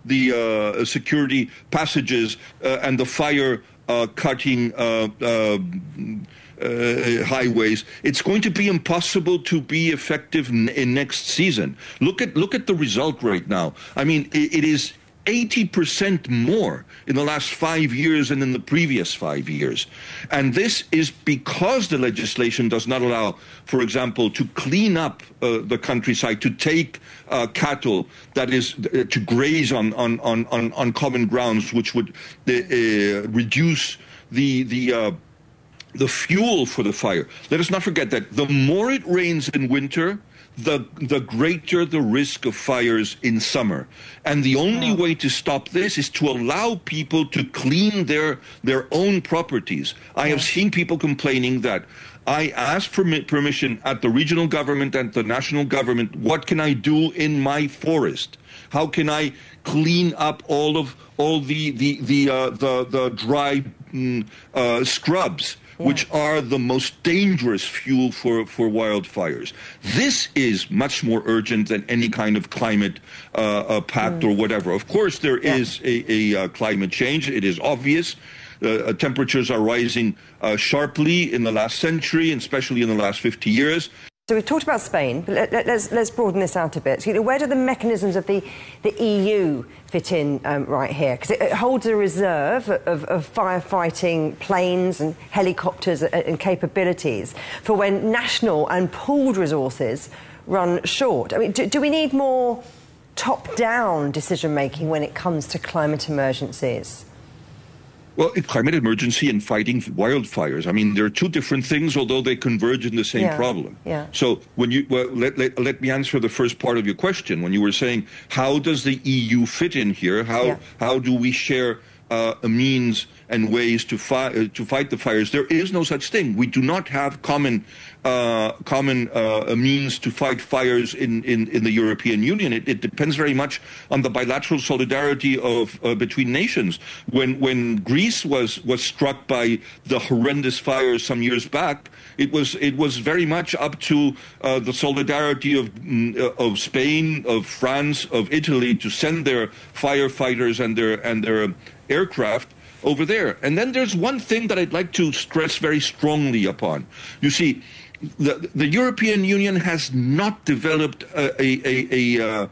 security passages and the fire cutting highways. It's going to be impossible to be effective in next season. Look at the result right now. I mean, it is 80% more in the last 5 years than in the previous 5 years. And this is because the legislation does not allow, for example, to clean up the countryside, to take cattle, that is, to graze on common grounds, which would reduce the fuel for the fire. Let us not forget that the more it rains in winter, the greater the risk of fires in summer. And the only way to stop this is to allow people to clean their own properties. I have seen people complaining that I asked for permission at the regional government and the national government. What can I do in my forest? How can I clean up all the dry scrubs, which are the most dangerous fuel for wildfires? This is much more urgent than any kind of climate pact or whatever. Of course, there is a climate change. It is obvious. Temperatures are rising sharply in the last century, and especially in the last 50 years. So we've talked about Spain, but let's broaden this out a bit. You know, where do the mechanisms of the EU fit in right here? Because it holds a reserve of firefighting planes and helicopters and capabilities for when national and pooled resources run short. I mean, do we need more top-down decision-making when it comes to climate emergencies? Well, climate emergency and fighting wildfires, I mean, there are two different things, although they converge in the same problem. So when let me answer the first part of your question. When you were saying, how does the EU fit in here? How do we share a means and ways to fight the fires? There is no such thing. We do not have common means to fight fires in the European Union. It depends very much on the bilateral solidarity of between nations. When Greece was struck by the horrendous fires some years back, it was very much up to the solidarity of Spain, of France, of Italy to send their firefighters and their aircraft over there. And then there's one thing that I'd like to stress very strongly upon. You see, the European Union has not developed an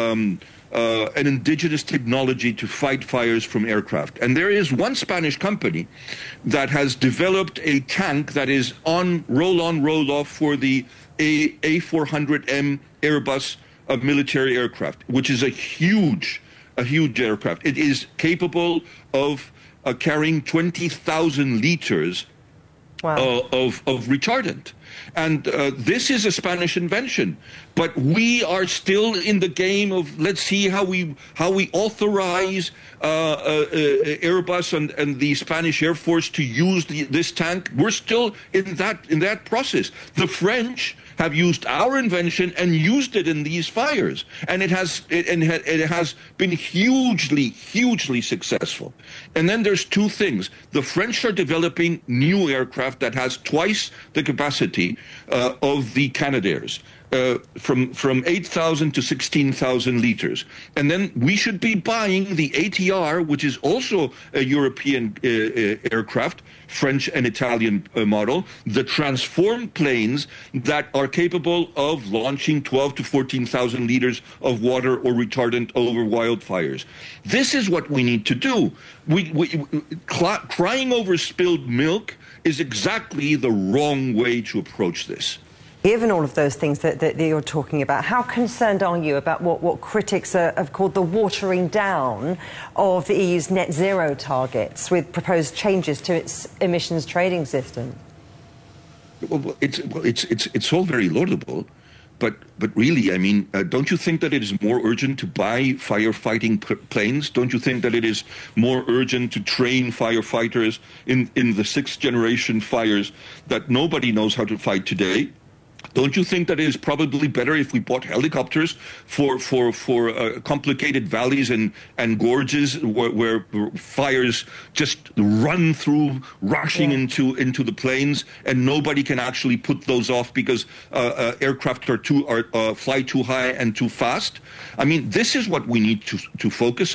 indigenous technology to fight fires from aircraft. And there is one Spanish company that has developed a tank that is on roll-on, roll-off for the A400M Airbus military aircraft, which is a huge aircraft. It is capable of carrying 20,000 liters of retardant. And this is a Spanish invention. But we are still in the game of, let's see how we authorize Airbus and the Spanish Air Force to use this tank. We're still in that process. The French have used our invention and used it in these fires, and it has been hugely successful. And then there's two things. The French are developing new aircraft that has twice the capacity of the Canadairs. From 8,000 to 16,000 liters. And then we should be buying the ATR, which is also a European aircraft, French and Italian model, the transformed planes that are capable of launching 12 to 14,000 liters of water or retardant over wildfires. This is what we need to do. Crying over spilled milk is exactly the wrong way to approach this. Given all of those things that you're talking about, how concerned are you about what critics have called the watering down of the EU's net zero targets with proposed changes to its emissions trading system? Well, it's all very laudable, but really, I mean, don't you think that it is more urgent to buy firefighting planes? Don't you think that it is more urgent to train firefighters in the sixth generation fires that nobody knows how to fight today? Don't you think that it is probably better if we bought helicopters for complicated valleys and gorges where fires just run through, rushing into the plains, and nobody can actually put those off because aircraft fly too high and too fast? I mean, this is what we need to focus